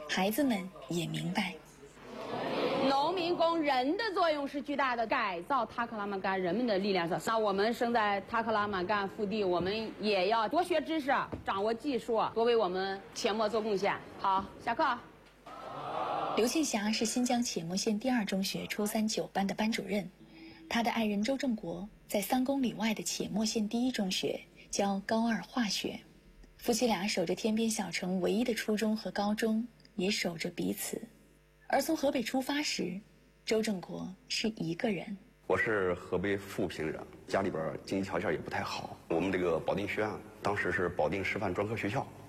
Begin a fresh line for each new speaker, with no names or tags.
孩子们也明白，
农民工人的作用是巨大的，改造塔克拉玛干人们的力量上。那我们生在塔克拉玛干腹地，我们也要多学知识，掌握技术，多为我们且末做贡献。好，下课。
刘庆霞是新疆且末县第2中学初3 9班的班主任，他的爱人周正国在3公里外的且末县第1中学教高2化学。夫妻俩守着天边小城唯一的初中和高中，也守着彼此。而从河北出发时，周正国是一个人。
我是河北富平人，家里边经济条件也不太好。我们这个保定学院当时是保定师范专科学校，